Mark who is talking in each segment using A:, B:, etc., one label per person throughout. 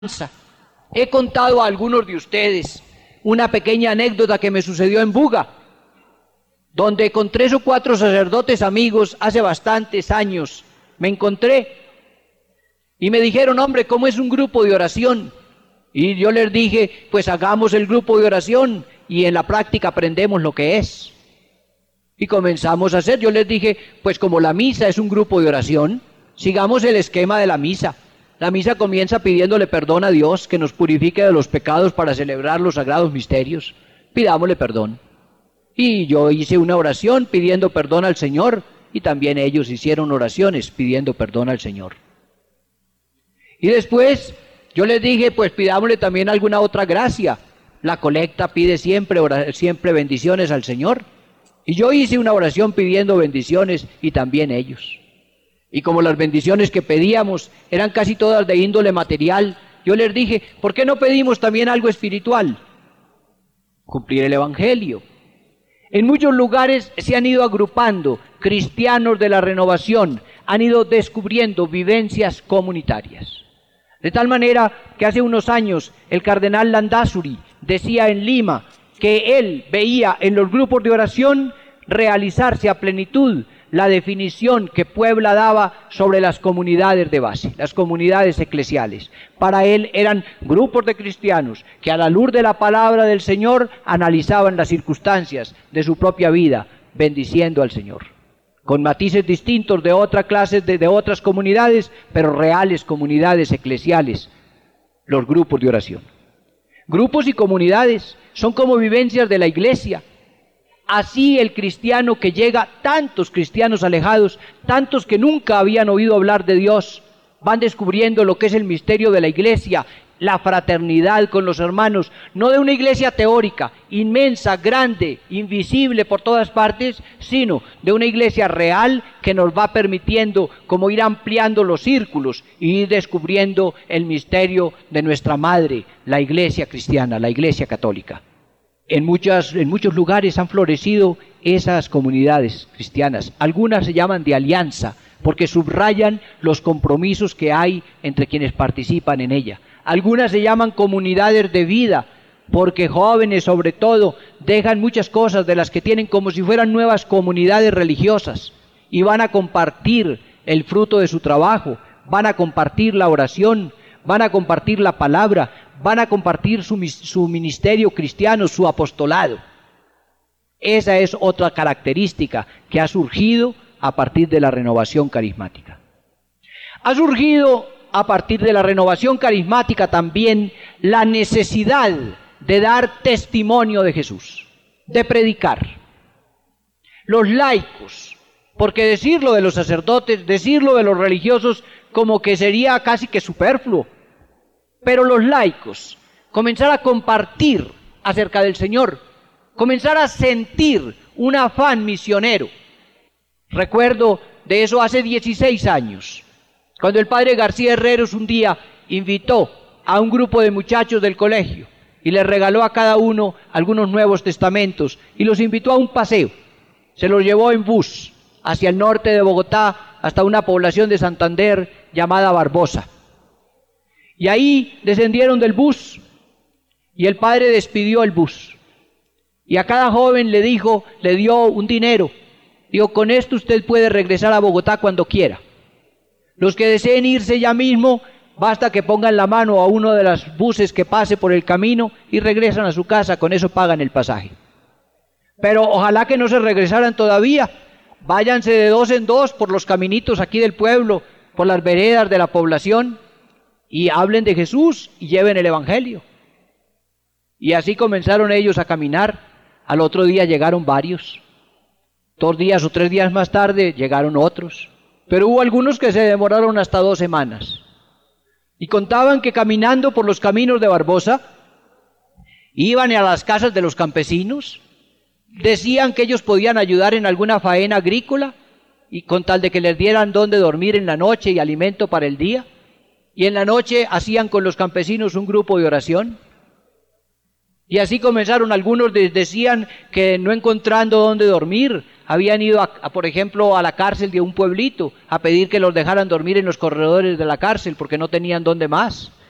A: He contado a algunos de ustedes una pequeña anécdota que me sucedió en Buga, donde con 3 o 4 sacerdotes amigos hace bastantes años me encontré y me dijeron: hombre, ¿cómo es un grupo de oración? Y yo les dije: pues hagamos el grupo de oración y en la práctica aprendemos lo que es. Y comenzamos a hacer. Yo les dije: pues como la misa es un grupo de oración, sigamos el esquema de la misa. La misa comienza pidiéndole perdón a Dios, que nos purifique de los pecados para celebrar los sagrados misterios. Pidámosle perdón. Y yo hice una oración pidiendo perdón al Señor, y también ellos hicieron oraciones pidiendo perdón al Señor. Y después yo les dije: pues pidámosle también alguna otra gracia. La colecta pide siempre bendiciones al Señor. Y yo hice una oración pidiendo bendiciones, y también ellos. Y como las bendiciones que pedíamos eran casi todas de índole material, yo les dije: ¿por qué no pedimos también algo espiritual? Cumplir el Evangelio. En muchos lugares se han ido agrupando cristianos de la renovación, han ido descubriendo vivencias comunitarias. De tal manera que hace unos años el cardenal Landázuri decía en Lima que él veía en los grupos de oración realizarse a plenitud la definición que Puebla daba sobre las comunidades de base, las comunidades eclesiales. Para él eran grupos de cristianos que a la luz de la palabra del Señor analizaban las circunstancias de su propia vida, bendiciendo al Señor. Con matices distintos de otra clase, de otras comunidades, pero reales comunidades eclesiales, los grupos de oración. Grupos y comunidades son como vivencias de la iglesia. Así el cristiano que llega, tantos cristianos alejados, tantos que nunca habían oído hablar de Dios, van descubriendo lo que es el misterio de la iglesia, la fraternidad con los hermanos, no de una iglesia teórica, inmensa, grande, invisible por todas partes, sino de una iglesia real que nos va permitiendo como ir ampliando los círculos y ir descubriendo el misterio de nuestra madre, la iglesia cristiana, la iglesia católica. En muchos lugares han florecido esas comunidades cristianas. Algunas se llaman de alianza, porque subrayan los compromisos que hay entre quienes participan en ella. Algunas se llaman comunidades de vida, porque jóvenes sobre todo dejan muchas cosas de las que tienen como si fueran nuevas comunidades religiosas y van a compartir el fruto de su trabajo, van a compartir la oración, van a compartir la palabra, van a compartir su ministerio cristiano, su apostolado. Esa es otra característica que ha surgido a partir de la renovación carismática. Ha surgido a partir de la renovación carismática también la necesidad de dar testimonio de Jesús, de predicar. Los laicos, porque decirlo de los sacerdotes, decirlo de los religiosos, como que sería casi que superfluo. Pero los laicos, comenzar a compartir acerca del Señor, comenzar a sentir un afán misionero. Recuerdo de eso hace 16 años, cuando el padre García Herreros un día invitó a un grupo de muchachos del colegio y les regaló a cada uno algunos Nuevos Testamentos y los invitó a un paseo. Se los llevó en bus hacia el norte de Bogotá hasta una población de Santander llamada Barbosa. Y ahí descendieron del bus y el padre despidió el bus. Y a cada joven le dio un dinero. Dijo: con esto usted puede regresar a Bogotá cuando quiera. Los que deseen irse ya mismo, basta que pongan la mano a uno de los buses que pase por el camino y regresan a su casa, con eso pagan el pasaje. Pero ojalá que no se regresaran todavía. Váyanse de 2 en 2 por los caminitos aquí del pueblo, por las veredas de la población, y hablen de Jesús y lleven el Evangelio. Y así comenzaron ellos a caminar. Al otro día llegaron varios. 2 días o 3 días más tarde llegaron otros. Pero hubo algunos que se demoraron hasta 2 semanas. Y contaban que caminando por los caminos de Barbosa, iban a las casas de los campesinos, decían que ellos podían ayudar en alguna faena agrícola, y con tal de que les dieran dónde dormir en la noche y alimento para el día. Y en la noche hacían con los campesinos un grupo de oración. Y así comenzaron. Algunos decían que no encontrando dónde dormir, habían ido, por ejemplo, a la cárcel de un pueblito, a pedir que los dejaran dormir en los corredores de la cárcel, porque no tenían dónde más.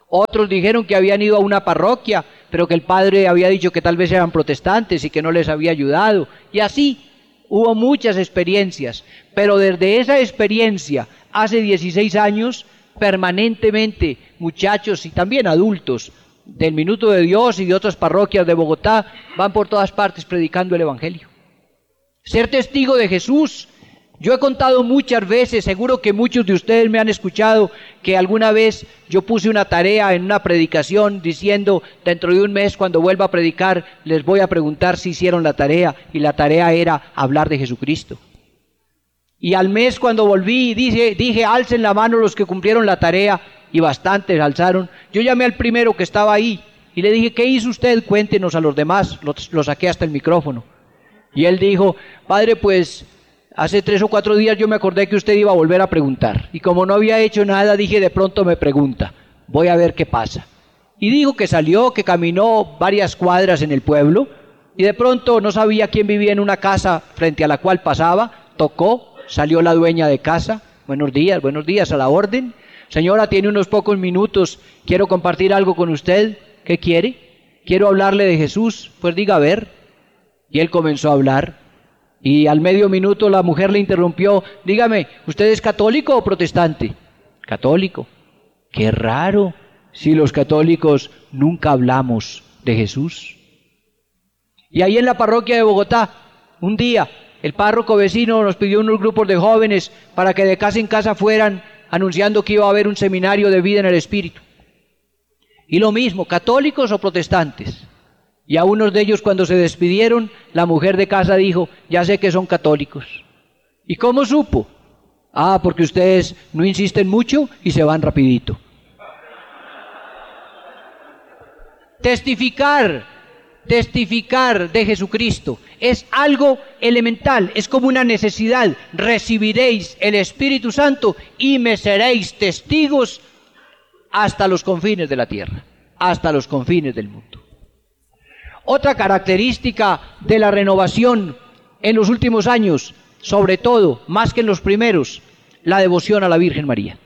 A: Otros dijeron que habían ido a una parroquia, pero que el padre había dicho que tal vez eran protestantes y que no les había ayudado. Y así hubo muchas experiencias, pero desde esa experiencia, hace 16 años, permanentemente muchachos y también adultos del Minuto de Dios y de otras parroquias de Bogotá van por todas partes predicando el Evangelio. Ser testigo de Jesús. Yo he contado muchas veces, seguro que muchos de ustedes me han escuchado, que alguna vez yo puse una tarea en una predicación diciendo, dentro de un mes cuando vuelva a predicar, les voy a preguntar si hicieron la tarea, y la tarea era hablar de Jesucristo. Y al mes cuando volví, dije, alcen la mano los que cumplieron la tarea, y bastantes alzaron. Yo llamé al primero que estaba ahí, y le dije, ¿qué hizo usted? Cuéntenos a los demás. Lo saqué hasta el micrófono. Y él dijo, padre, pues hace 3 o 4 días yo me acordé que usted iba a volver a preguntar. Y como no había hecho nada, dije, de pronto me pregunta. Voy a ver qué pasa. Y dijo que salió, que caminó varias cuadras en el pueblo. Y de pronto no sabía quién vivía en una casa frente a la cual pasaba. Tocó, salió la dueña de casa. Buenos días, a la orden. Señora, tiene unos pocos minutos. Quiero compartir algo con usted. ¿Qué quiere? Quiero hablarle de Jesús. Pues diga, a ver. Y él comenzó a hablar. Y al medio minuto la mujer le interrumpió, dígame, ¿usted es católico o protestante? Católico. Qué raro, si los católicos nunca hablamos de Jesús. Y ahí en la parroquia de Bogotá, un día, el párroco vecino nos pidió unos grupos de jóvenes para que de casa en casa fueran anunciando que iba a haber un seminario de vida en el Espíritu. Y lo mismo, católicos o protestantes. Y a unos de ellos cuando se despidieron, la mujer de casa dijo, ya sé que son católicos. ¿Y cómo supo? Ah, porque ustedes no insisten mucho y se van rapidito. Testificar de Jesucristo es algo elemental, es como una necesidad. Recibiréis el Espíritu Santo y me seréis testigos hasta los confines de la tierra, hasta los confines del mundo. Otra característica de la renovación en los últimos años, sobre todo, más que en los primeros, la devoción a la Virgen María.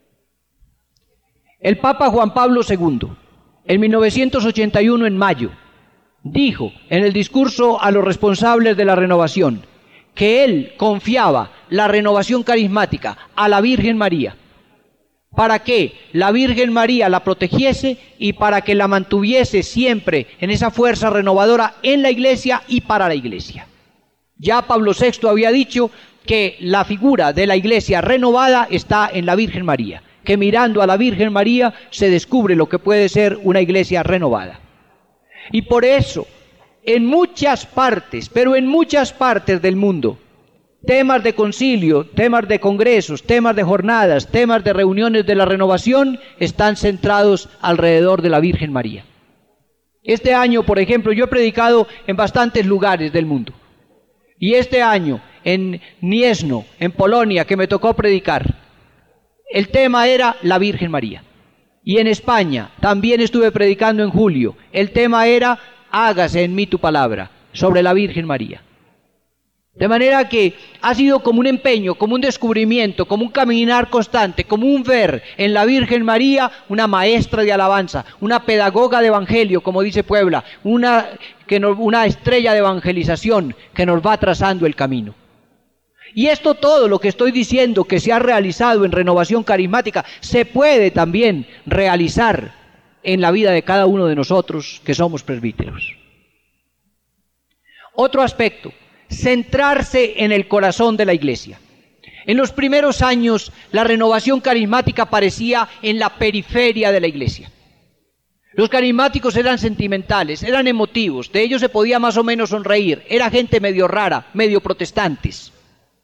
A: El Papa Juan Pablo II, en 1981, en mayo, dijo en el discurso a los responsables de la renovación que él confiaba la renovación carismática a la Virgen María, para que la Virgen María la protegiese y para que la mantuviese siempre en esa fuerza renovadora en la Iglesia y para la Iglesia. Ya Pablo VI había dicho que la figura de la Iglesia renovada está en la Virgen María, que mirando a la Virgen María se descubre lo que puede ser una Iglesia renovada. Y por eso, en muchas partes, pero en muchas partes del mundo, temas de concilio, temas de congresos, temas de jornadas, temas de reuniones de la renovación están centrados alrededor de la Virgen María. Este año, por ejemplo, yo he predicado en bastantes lugares del mundo. Y este año, en Gniezno, en Polonia, que me tocó predicar, el tema era la Virgen María. Y en España, también estuve predicando en julio, el tema era hágase en mí tu palabra, sobre la Virgen María. De manera que ha sido como un empeño, como un descubrimiento, como un caminar constante, como un ver en la Virgen María una maestra de alabanza, una pedagoga de evangelio, como dice Puebla, una estrella de evangelización que nos va trazando el camino. Y esto todo lo que estoy diciendo que se ha realizado en renovación carismática se puede también realizar en la vida de cada uno de nosotros que somos presbíteros. Otro aspecto. Centrarse en el corazón de la Iglesia. En los primeros años, la renovación carismática aparecía en la periferia de la Iglesia. Los carismáticos eran sentimentales, eran emotivos, de ellos se podía más o menos sonreír, era gente medio rara, medio protestantes.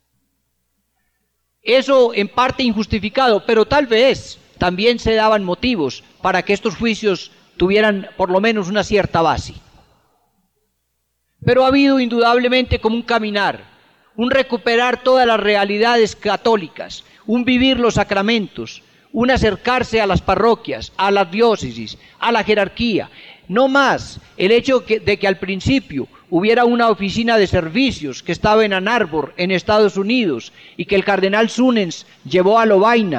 A: Eso en parte injustificado, pero tal vez también se daban motivos para que estos juicios tuvieran por lo menos una cierta base. Pero ha habido indudablemente como un caminar, un recuperar todas las realidades católicas, un vivir los sacramentos, un acercarse a las parroquias, a las diócesis, a la jerarquía. No más el hecho de que al principio hubiera una oficina de servicios que estaba en Ann Arbor, en Estados Unidos, y que el cardenal Sunens llevó a Lovaina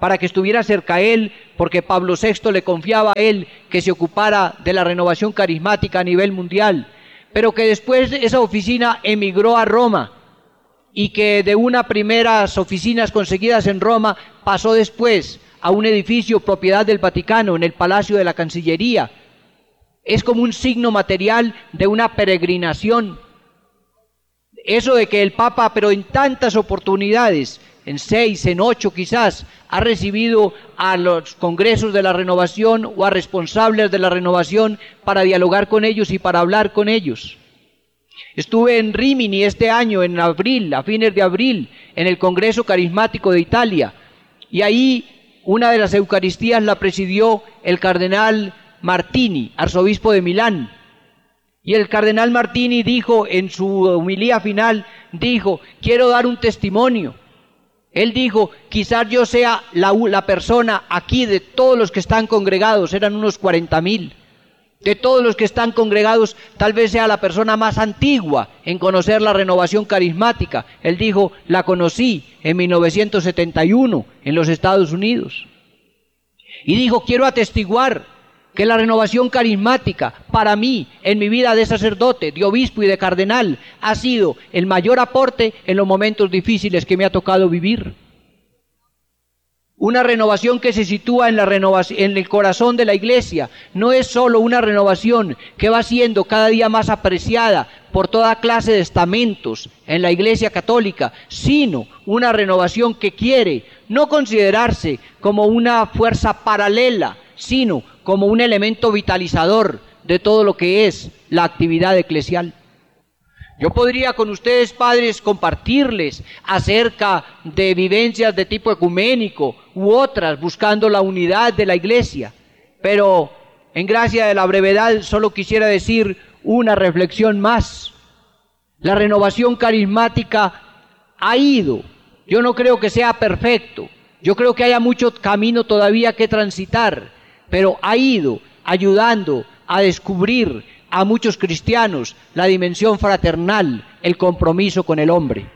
A: para que estuviera cerca a él, porque Pablo VI le confiaba a él que se ocupara de la renovación carismática a nivel mundial, pero que después esa oficina emigró a Roma y que de unas primeras oficinas conseguidas en Roma pasó después a un edificio propiedad del Vaticano, en el Palacio de la Cancillería. Es como un signo material de una peregrinación. Eso de que el Papa, pero en tantas oportunidades, en 6, en 8 quizás, ha recibido a los congresos de la renovación o a responsables de la renovación para dialogar con ellos y para hablar con ellos. Estuve en Rímini este año, en abril, a fines de abril, en el Congreso Carismático de Italia, y ahí una de las Eucaristías la presidió el cardenal Martini, arzobispo de Milán. Y el cardenal Martini dijo en su homilía final, dijo, quiero dar un testimonio. Él dijo, quizás yo sea la persona aquí de todos los que están congregados, eran unos 40.000. De todos los que están congregados, tal vez sea la persona más antigua en conocer la renovación carismática. Él dijo, la conocí en 1971 en los Estados Unidos. Y dijo, quiero atestiguar que la renovación carismática, para mí, en mi vida de sacerdote, de obispo y de cardenal, ha sido el mayor aporte en los momentos difíciles que me ha tocado vivir. Una renovación que se sitúa en el corazón de la Iglesia. No es solo una renovación que va siendo cada día más apreciada por toda clase de estamentos en la Iglesia católica, sino una renovación que quiere no considerarse como una fuerza paralela, sino como un elemento vitalizador de todo lo que es la actividad eclesial. Yo podría con ustedes, padres, compartirles acerca de vivencias de tipo ecuménico u otras buscando la unidad de la Iglesia, pero en gracia de la brevedad solo quisiera decir una reflexión más. La renovación carismática ha ido, yo no creo que sea perfecto, yo creo que haya mucho camino todavía que transitar, pero ha ido ayudando a descubrir a muchos cristianos la dimensión fraternal, el compromiso con el hombre.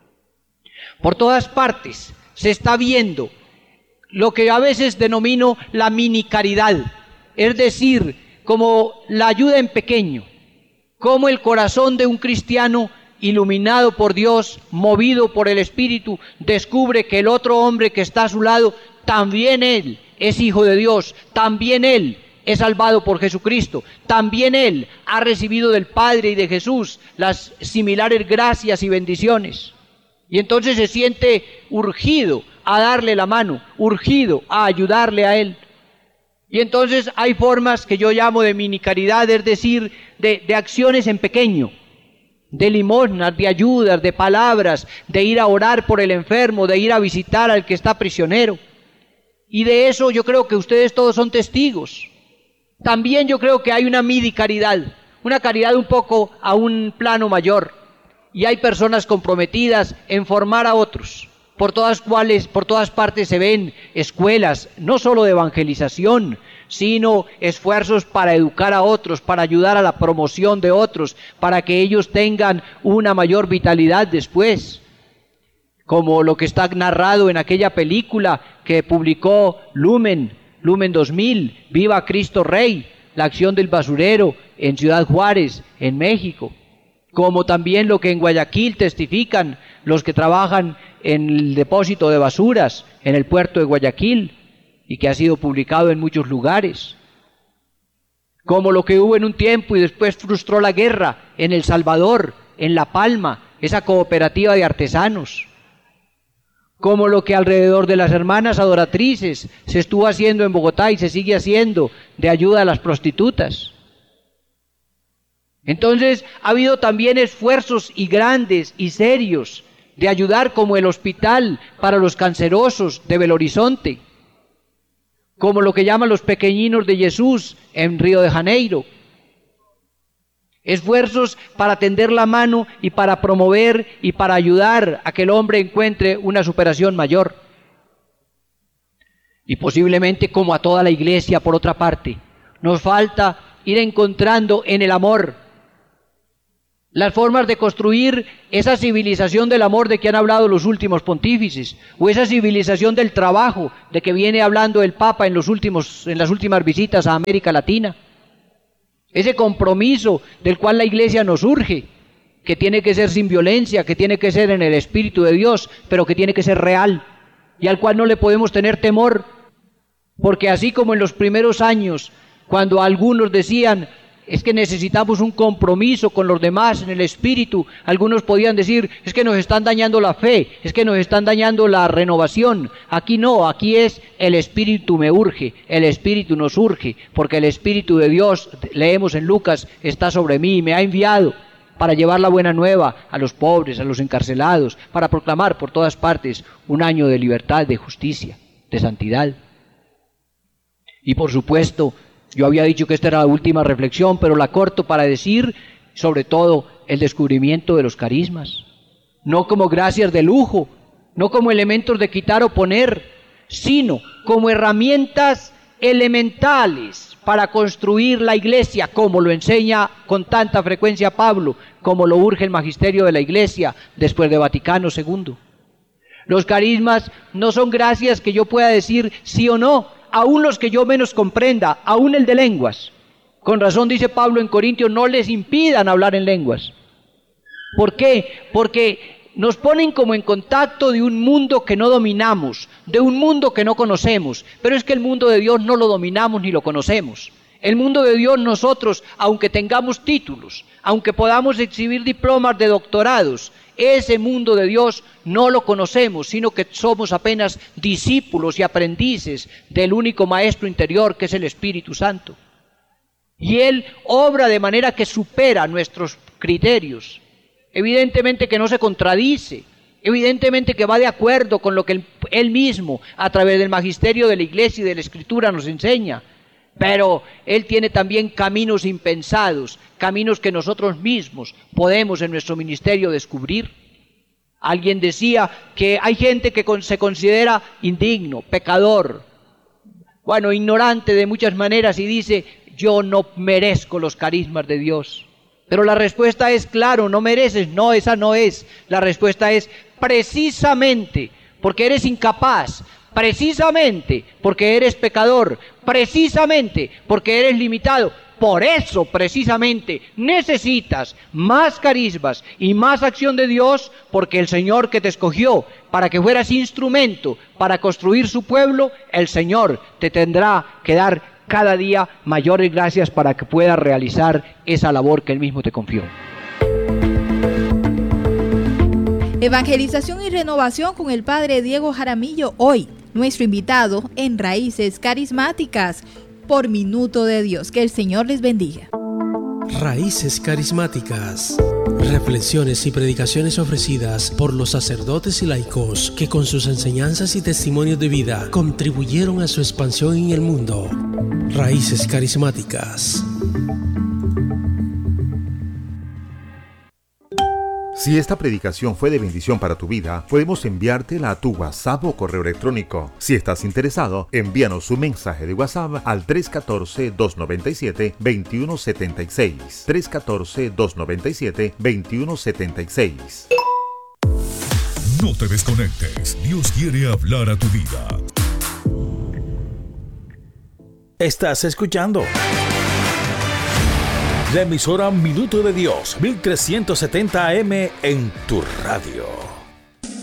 A: Por todas partes se está viendo lo que a veces denomino la mini caridad, es decir, como la ayuda en pequeño, como el corazón de un cristiano iluminado por Dios, movido por el Espíritu, descubre que el otro hombre que está a su lado, también él es hijo de Dios, también él es salvado por Jesucristo, también él ha recibido del Padre y de Jesús las similares gracias y bendiciones. Y entonces se siente urgido a darle la mano, urgido a ayudarle a él. Y entonces hay formas que yo llamo de mini caridad, es decir, de acciones en pequeño, de limosnas, de ayudas, de palabras, de ir a orar por el enfermo, de ir a visitar al que está prisionero. Y de eso yo creo que ustedes todos son testigos. También yo creo que hay una midi caridad, una caridad un poco a un plano mayor. Y hay personas comprometidas en formar a otros, por todas partes se ven escuelas, no solo de evangelización, sino esfuerzos para educar a otros, para ayudar a la promoción de otros, para que ellos tengan una mayor vitalidad después. Como lo que está narrado en aquella película que publicó Lumen 2000, Viva Cristo Rey, la acción del basurero en Ciudad Juárez, en México. Como también lo que en Guayaquil testifican los que trabajan en el depósito de basuras en el puerto de Guayaquil y que ha sido publicado en muchos lugares. Como lo que hubo en un tiempo y después frustró la guerra en El Salvador, en La Palma, esa cooperativa de artesanos. Como lo que alrededor de las hermanas adoratrices se estuvo haciendo en Bogotá y se sigue haciendo de ayuda a las prostitutas. Entonces ha habido también esfuerzos y grandes y serios de ayudar, como el hospital para los cancerosos de Belo Horizonte, como lo que llaman los pequeñinos de Jesús en Río de Janeiro. Esfuerzos para tender la mano y para promover y para ayudar a que el hombre encuentre una superación mayor. Y posiblemente, como a toda la Iglesia, por otra parte, nos falta ir encontrando en el amor las formas de construir esa civilización del amor de que han hablado los últimos pontífices, o esa civilización del trabajo de que viene hablando el Papa en las últimas visitas a América Latina. Ese compromiso del cual la Iglesia nos urge, que tiene que ser sin violencia, que tiene que ser en el Espíritu de Dios, pero que tiene que ser real, y al cual no le podemos tener temor, porque así como en los primeros años, cuando algunos decían, es que necesitamos un compromiso con los demás en el espíritu, algunos podían decir, es que nos están dañando la fe, es que nos están dañando la renovación. Aquí no, aquí es el espíritu me urge, el espíritu nos urge, porque el espíritu de Dios, leemos en Lucas, está sobre mí y me ha enviado para llevar la buena nueva a los pobres, a los encarcelados, para proclamar por todas partes un año de libertad, de justicia, de santidad. Y por supuesto, yo había dicho que esta era la última reflexión, pero la corto para decir, sobre todo, el descubrimiento de los carismas. No como gracias de lujo, no como elementos de quitar o poner, sino como herramientas elementales para construir la Iglesia, como lo enseña con tanta frecuencia Pablo, como lo urge el magisterio de la Iglesia después de Vaticano II. Los carismas no son gracias que yo pueda decir sí o no, aún los que yo menos comprenda, aún el de lenguas. Con razón dice Pablo en Corintios, no les impidan hablar en lenguas. ¿Por qué? Porque nos ponen como en contacto de un mundo que no dominamos, de un mundo que no conocemos, pero es que el mundo de Dios no lo dominamos ni lo conocemos. El mundo de Dios nosotros, aunque tengamos títulos, aunque podamos exhibir diplomas de doctorados, ese mundo de Dios no lo conocemos, sino que somos apenas discípulos y aprendices del único Maestro interior que es el Espíritu Santo. Y Él obra de manera que supera nuestros criterios. Evidentemente que no se contradice, evidentemente que va de acuerdo con lo que Él mismo, a través del magisterio de la Iglesia y de la Escritura, nos enseña. Pero Él tiene también caminos impensados, caminos que nosotros mismos podemos en nuestro ministerio descubrir. Alguien decía que hay gente que se considera indigno, pecador, ignorante de muchas maneras y dice, yo no merezco los carismas de Dios. Pero la respuesta es, claro, no mereces, no, esa no es. La respuesta es, precisamente porque eres incapaz, precisamente porque eres pecador, precisamente porque eres limitado, por eso precisamente necesitas más carismas y más acción de Dios, porque el Señor que te escogió para que fueras instrumento para construir su pueblo, el Señor te tendrá que dar cada día mayores gracias para que puedas realizar esa labor que Él mismo te confió.
B: Evangelización y renovación con el Padre Diego Jaramillo, hoy nuestro invitado en Raíces Carismáticas por Minuto de Dios. Que el Señor les bendiga.
C: Raíces Carismáticas. Reflexiones y predicaciones ofrecidas por los sacerdotes y laicos que con sus enseñanzas y testimonios de vida contribuyeron a su expansión en el mundo. Raíces Carismáticas.
D: Si esta predicación fue de bendición para tu vida, podemos enviártela a tu WhatsApp o correo electrónico. Si estás interesado, envíanos un mensaje de WhatsApp al 314-297-2176. 314-297-2176.
E: No te desconectes. Dios quiere hablar a tu vida.
F: Estás escuchando la emisora Minuto de Dios, 1370 AM en tu radio.